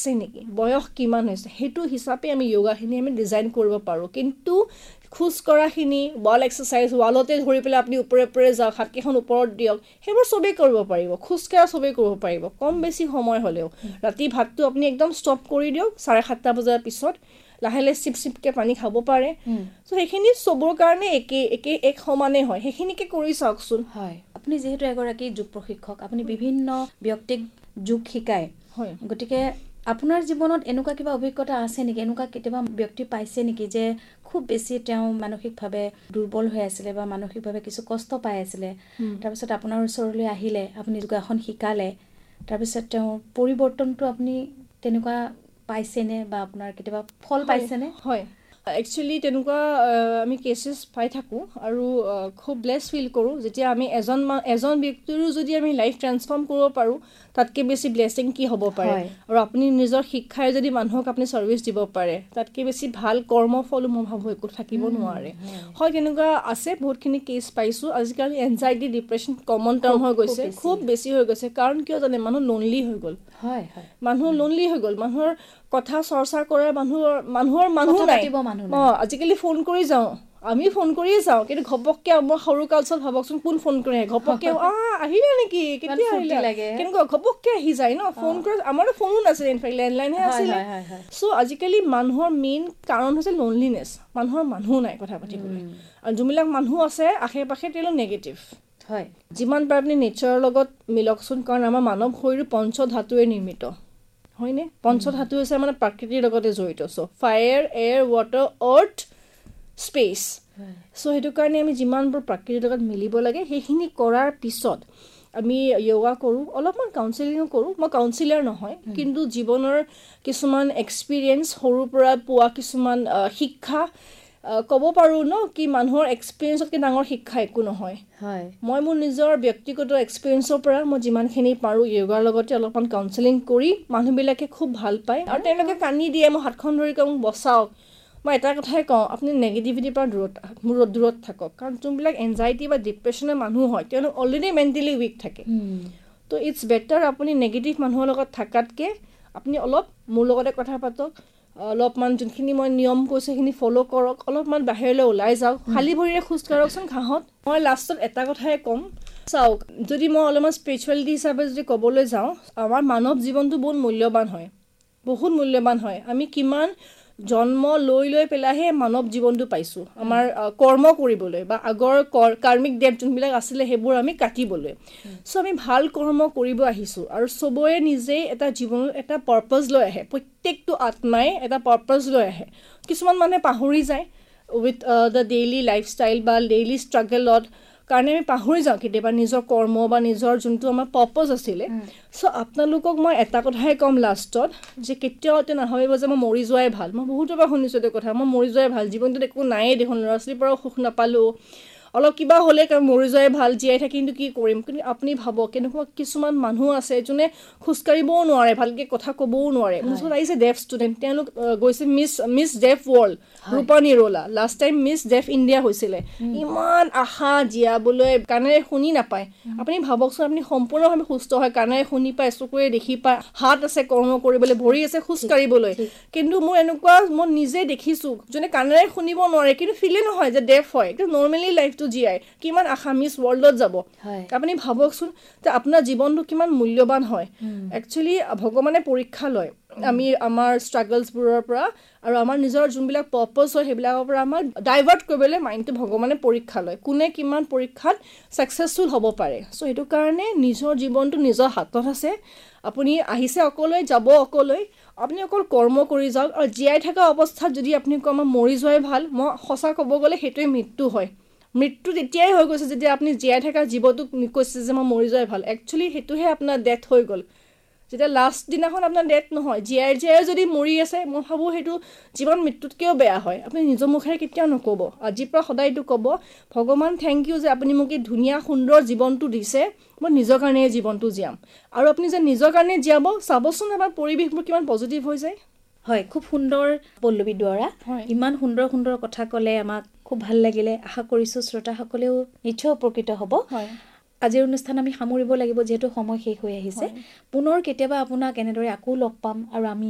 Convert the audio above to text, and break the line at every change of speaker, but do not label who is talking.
আছে নেকি, বয়স কিমান হৈছে, সেইটো হিচাপে আমি য়োগাখিনি আমি ডিজাইন কৰিব পাৰোঁ। কিন্তু খোজ কঢ়াখিনি, ৱাল এক্সাৰচাইজ, ৱালতে ধৰি পেলাই আপুনি ওপৰে ওপৰে যাওক, হাতকেইখন ওপৰত দিয়ক, সেইবোৰ চবেই কৰিব পাৰিব। খোজকঢ়া চবেই কৰিব পাৰিব, কম বেছি সময় হ'লেও। ৰাতি ভাতটো আপুনি একদম ষ্টপ কৰি দিয়ক 7:30 বজাৰ পিছত, লাহে লাহে চিপকে পানী খাব পাৰে। চ' সেইখিনি চবৰ কাৰণে এক সমানেই হয়, সেইখিনিকে কৰি চাওকচোন।
হয়, আপুনি যিহেতু এগৰাকী যোগ প্ৰশিক্ষক, আপুনি বিভিন্ন ব্যক্তিক যোগ শিকায়,
হয়,
গতিকে আপোনাৰ জীৱনত এনেকুৱা কিবা অভিজ্ঞতা আছে নেকি, এনেকুৱা কেতিয়াবা ব্যক্তি পাইছে নেকি যে খুব বেছি তেওঁ মানসিকভাৱে দুৰ্বল হৈ আছিলে বা মানসিকভাৱে কিছু কষ্ট পাই আছিলে, তাৰপিছত আপোনাৰ ওচৰলৈ আহিলে, আপুনি যোগাসন শিকালে, তাৰপিছত তেওঁৰ পৰিৱৰ্তনটো আপুনি তেনেকুৱা পাইছেনে বা আপোনাৰ কেতিয়াবা ফল পাইছেনে?
হয়, একচুৱেলি তেনেকুৱা আমি কেছেছ পাই থাকোঁ আৰু খুব ব্লেছ ফিল কৰোঁ যেতিয়া আমি এজন ব্যক্তিৰো যদি আমি লাইফ ট্ৰান্সফৰ্ম কৰিব পাৰোঁ, তাতকৈ বেছি ব্লেছিং কি হ'ব পাৰে। আৰু আপুনি নিজৰ শিক্ষাৰে যদি মানুহক আপুনি ছাৰ্ভিচ দিব পাৰে, তাতকৈ বেছি ভাল কৰ্মফলো মই ভাবোঁ একো থাকিব নোৱাৰে। হয়, তেনেকুৱা আছে, বহুতখিনি কেছ পাইছোঁ। আজিকালি এনজাইটি, ডিপ্ৰেশ্যন কমন টাৰ্ম হৈ গৈছে, খুব বেছি হৈ গৈছে। কাৰণ কিয় জানে, মানুহ লোনলি হৈ গ'ল। মানুহ লোনলি হৈ গ'ল, মানুহৰ কথা চৰ্চা কৰাৰ মানুহৰ মানুহ নাই। আজিকালি ফোন কৰি যাওঁ, আমি ফোন কৰিয়ে যাওঁ, কিন্তু ঘপককৈ আমাৰ সৰু কালচত ভাবকচোন, কোন ফোন কৰে, ঘপককৈ আহিলে নেকি, কেতিয়া আহিলে, কেনেকুৱা ঘপককৈ আহি যায় ন ফোন কৰি। আমাৰতো ফোনো নাছিলে, ইনফেক্ট লেণ্ডলাইনহে আছিলে। চ' আজিকালি মানুহৰ মেইন কাৰণ হৈছে লোনলিনেছ, মানুহৰ মানুহ নাই কথা পাতিবলৈ। আৰু যোনবিলাক মানুহ আছে আশে পাশে, তেওঁলোক নেগেটিভ।
হয়,
যিমান পাৰে আপুনি নেচাৰৰ লগত মিলকচোন, কাৰণ আমাৰ মানৱ শৰীৰ পঞ্চধাতুৰে নিৰ্মিত, হয়নে? পঞ্চধাতু হৈছে মানে প্ৰাকৃতিৰ লগতে জড়িত। চ' ফায়াৰ, এয়াৰ, ৱাটাৰ, আৰ্থ, স্পেচ। চ' সেইটো কাৰণে আমি যিমানবোৰ প্ৰাকৃতিৰ লগত মিলিব লাগে, সেইখিনি কৰাৰ পিছত আমি য়োগা কৰোঁ, অলপমান কাউন্সিলিঙো কৰোঁ। মই কাউন্সিলাৰ নহয়, কিন্তু জীৱনৰ কিছুমান এক্সপিৰিয়েঞ্চ, সৰুৰ পৰা পোৱা কিছুমান শিক্ষা ক'ব পাৰোঁ ন, কি মানুহৰ এক্সপিৰিয়েঞ্চতকৈ ডাঙৰ শিক্ষা একো নহয়। মই মোৰ নিজৰ ব্যক্তিগত এক্সপিৰিয়েঞ্চৰ পৰা মই যিমানখিনি পাৰোঁ য়োগাৰ লগতে অলপমান কাউন্সিলিং কৰি, মানুহবিলাকে খুব ভাল পায় আৰু তেওঁলোকে কান্দি দিয়ে, মই হাতখন ধৰি কওঁ মোক বচাওক। মই এটা কথাই কওঁ, আপুনি নেগেটিভিটিৰ পৰা দূৰত থাকক। কাৰণ যোনবিলাক এনজাইটি বা ডিপ্ৰেশ্যনৰ মানুহ হয়, তেওঁলোক অলৰেডি মেণ্টেলি উইক থাকে। তো ইটছ বেটাৰ আপুনি নেগেটিভ মানুহৰ লগত থকাতকৈ আপুনি অলপ মোৰ লগতে কথা পাতক, অলপমান যোনখিনি মই নিয়ম কৈছোঁ সেইখিনি ফ'ল' কৰক, অলপমান বাহিৰলৈ ওলাই যাওক, খালী ভৰিৰে খোজ কাঢ়কচোন ঘাঁহত। মই লাষ্টত এটা কথাই ক'ম, চাওক, যদি মই অলপমান স্পিৰিচুৱেলিটি হিচাপে যদি ক'বলৈ যাওঁ, আমাৰ মানৱ জীৱনটো বহুত মূল্যৱান হয়, বহুত মূল্যৱান হয়। আমি কিমান জন্ম লৈ পেলাইহে মানৱ জীৱনটো পাইছোঁ, আমাৰ কৰ্ম কৰিবলৈ বা আগৰ কাৰ্মিক ডেট যোনবিলাক আছিলে সেইবোৰ আমি কাটিবলৈ। চ' আমি ভাল কৰ্ম কৰিব আহিছোঁ আৰু চবৰে নিজেই এটা জীৱনত এটা পাৰ্পাছ লৈ আহে, প্ৰত্যেকটো আত্মাই এটা পাৰ্পাছ লৈ আহে। কিছুমান মানুহে পাহৰি যায় উইথ দ্য ডেইলি লাইফষ্টাইল বা ডেইলি ষ্ট্ৰাগলত, কাৰণে আমি পাহৰি যাওঁ কেতিয়াবা নিজৰ কৰ্ম বা নিজৰ যোনটো আমাৰ পাৰ্পাছ আছিলে। চ' আপোনালোকক মই এটা কথাই ক'ম লাষ্টত, যে কেতিয়াও এতিয়া নাভাবিব যে মই মৰি যোৱাই ভাল। মই বহুতৰ পৰা শুনিছোঁ এইটো কথা, মই মৰি যোৱাই ভাল, জীৱনটোত একো নায়েই দেখোন, ল'ৰা ছোৱালীৰ পৰাও সুখ নাপালোঁ, অলপ কিবা হ'লে মৰি যোৱাই ভাল, জীয়াই থাকি কিন্তু কি কৰিম। কিন্তু আপুনি ভাবক, কেনেকুৱা কিছুমান মানুহ আছে যোনে খোজকাঢ়িবও নোৱাৰে, ভালকৈ কথা ক'বও নোৱাৰে। মোৰ ওচৰত আহিছে ডেফ ষ্টুডেণ্ট, তেওঁলোক গৈছে মিছ ডেফ ৱৰ্ল্ড, ৰূপা নিৰোলা, last time miss deaf India হৈছিলে। ইমান আশা জীয়াবলৈ, কাণেৰে শুনি নাপায়। আপুনি ভাবকচোন, আপুনি সম্পূৰ্ণভাৱে সুস্থ হয়, কাণেৰে শুনি পায়, চকুৰে দেখি পায়, হাত আছে কৰ্ম কৰিবলৈ, ভৰি আছে খোজ কাঢ়িবলৈ। কিন্তু মোৰ এনেকুৱা, মই নিজে দেখিছোঁ যোনে কাণেৰে শুনিব নোৱাৰে কিন্তু ফিলে নহয় যে ডেফ হয়, কিন্তু নৰ্মেলি লাইফটো জীয়াই, কিমান আশা মিছ ৱৰ্ল্ডত যাব। আপুনি ভাবকচোন যে আপোনাৰ জীৱনটো কিমান মূল্যৱান হয়। একচুৱেলি ভগৱানে পৰীক্ষা লয় আমি আমাৰ ষ্ট্ৰাগলছবোৰৰ পৰা, আৰু আমাৰ নিজৰ যোনবিলাক পাৰ্পাছ হয় সেইবিলাকৰ পৰা আমাক ডাইভাৰ্ট কৰিবলৈ মাইণ্ডটো ভগৱানে পৰীক্ষা লয়, কোনে কিমান পৰীক্ষাত ছাকচেছফুল হ'ব পাৰে। চ' সেইটো কাৰণে নিজৰ জীৱনটো নিজৰ হাতত আছে। আপুনি আহিছে অকলে, যাব অকলে, আপুনি অকল কৰ্ম কৰি যাওক। আৰু জীয়াই থকা অৱস্থাত যদি আপুনি কয় মই মৰি যোৱাই ভাল, মই সঁচা ক'ব গ'লে সেইটোৱে মৃত্যু হয়। মৃত্যু তেতিয়াই হৈ গৈছে যেতিয়া আপুনি জীয়াই থকা জীৱটোক কৈছে যে মই মৰি যোৱাই ভাল। একচুৱেলি সেইটোহে আপোনাৰ ডেথ হৈ গ'ল, যেতিয়া লাষ্ট দিনাখন আপোনাৰ ডেথ নহয়, জীয়াই যদি মৰি আছে, মই ভাবোঁ সেইটো জীৱন মৃত্যুতকৈও বেয়া হয়। আপুনি নিজৰ মুখেৰে কেতিয়াও নক'ব, আজিৰ পৰা সদায়টো ক'ব, ভগৱান থেংক ইউ যে আপুনি মোক এই ধুনীয়া সুন্দৰ জীৱনটো দিছে, মই নিজৰ কাৰণে এই জীৱনটো জীয়াম। আৰু আপুনি যে নিজৰ কাৰণে জীয়াব, চাবচোন আমাৰ পৰিৱেশবোৰ কিমান পজিটিভ হৈ যায়।
হয়, খুব সুন্দৰ পল্লৱী দুৱৰা, ইমান সুন্দৰ সুন্দৰ কথা ক'লে, আমাক খুব ভাল লাগিলে। আশা কৰিছোঁ শ্ৰোতাসকলেও নিশ্চয় উপকৃত হ'ব। আজিৰ অনুষ্ঠান আমি সামৰিব লাগিব যিহেতু সময় শেষ হৈ আহিছে। পুনৰ কেতিয়াবা আপোনাক এনেদৰে আকৌ লগ পাম আৰু আমি